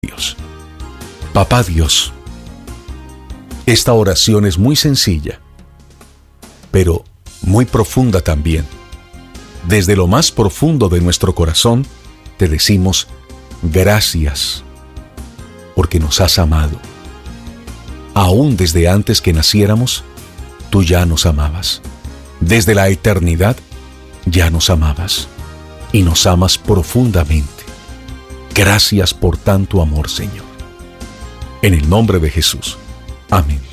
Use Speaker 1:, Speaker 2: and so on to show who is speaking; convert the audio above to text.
Speaker 1: Dios. Papá Dios, esta oración es muy sencilla, pero muy profunda también. Desde lo más profundo de nuestro corazón, te decimos gracias, porque nos has amado. Aún desde antes que naciéramos, tú ya nos amabas. Desde la eternidad, ya nos amabas. Y nos amas profundamente. Gracias por tanto amor, Señor. En el nombre de Jesús. Amén.